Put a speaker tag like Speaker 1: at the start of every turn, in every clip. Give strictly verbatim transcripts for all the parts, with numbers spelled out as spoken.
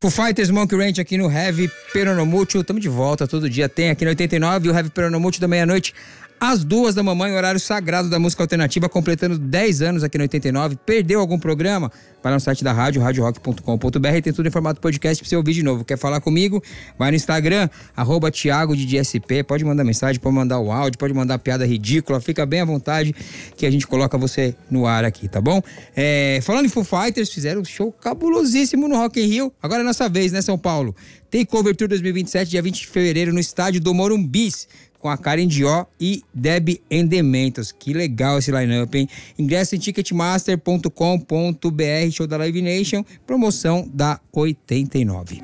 Speaker 1: Foo Fighters, Monkey Ranch aqui no Heavy Peronomútil. Tamo de volta, todo dia tem aqui no oitenta e nove, o Heavy Peronomútil da meia-noite às duas da mamãe, horário sagrado da música alternativa, completando dez anos aqui no oitenta e nove. Perdeu algum programa? Vai no site da rádio, rádio rock ponto com ponto b r, tem tudo em formato podcast pra você ouvir de novo. Quer falar comigo? Vai no Instagram, arroba Thiago de S P, pode mandar mensagem, pode mandar o áudio, pode mandar piada ridícula, fica bem à vontade que a gente coloca você no ar aqui, tá bom? É, falando em Foo Fighters, fizeram um show cabulosíssimo no Rock in Rio, agora é nossa vez, né, São Paulo? Tem Cover dois mil e vinte e sete, dia vinte de fevereiro, no estádio do Morumbis, com a Karen Dió e Debbie and the Mentos. Que legal esse line-up, hein? Ingresso em ticketmaster ponto com ponto b r, show da Live Nation, promoção da oitenta e nove.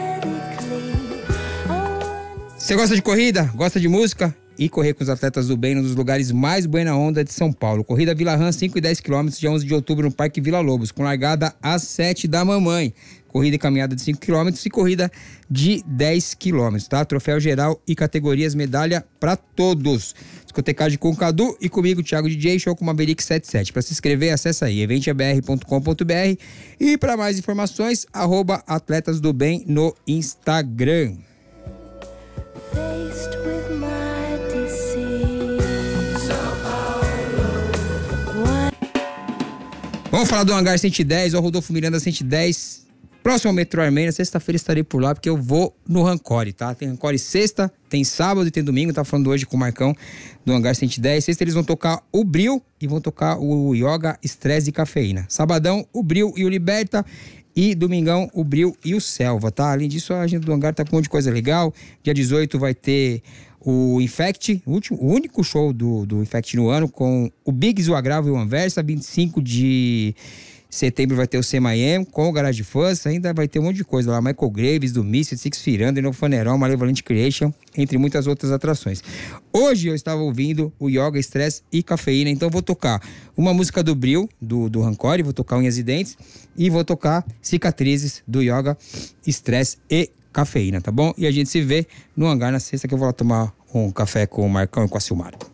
Speaker 1: Você gosta de corrida? Gosta de música? E correr com os atletas do bem, num dos lugares mais buena onda de São Paulo. Corrida Vila Rã, cinco e dez quilômetros, dia onze de outubro, no Parque Vila Lobos, com largada às sete da mamãe. Corrida e caminhada de cinco quilômetros e corrida de dez quilômetros, tá? Troféu geral e categorias, medalha pra todos. Discotecagem com o Cadu e comigo, Thiago D J, show com Maverick setenta e sete. Pra se inscrever, acessa aí, evento a b r ponto com ponto b r. E para mais informações, arroba Atletas do Bem no Instagram. Vamos falar do Hangar cento e dez, o Rodolfo Miranda cento e dez, próximo ao Metrô Armênia. Sexta-feira estarei por lá, porque eu vou no Rancore, tá? Tem Rancore sexta, tem sábado e tem domingo. Tá falando hoje com o Marcão do Hangar cento e dez. Sexta eles vão tocar o Bril e vão tocar o Yoga, Estresse e Cafeína. Sabadão, o Bril e o Liberta. E domingão, o Bril e o Selva, tá? Além disso, a agenda do Hangar tá com um monte de coisa legal. Dia dezoito vai ter o Infect, o, último, o único show do, do Infect no ano, com o Biggs, o Agravo e o Anversa. vinte e cinco de setembro vai ter o C M I M com o Garage Fuzz. Ainda vai ter um monte de coisa lá. Michael Graves, do Misfits, Six Feet Under, No Funeral, Malevolent Creation, entre muitas outras atrações. Hoje eu estava ouvindo o Yoga, Estresse e Cafeína, então vou tocar uma música do Bril, do, do Rancore, vou tocar Unhas e Dentes, e vou tocar Cicatrizes, do Yoga, Estresse e Cafeína, tá bom? E a gente se vê no Hangar na sexta, que eu vou lá tomar um café com o Marcão e com a Silmara.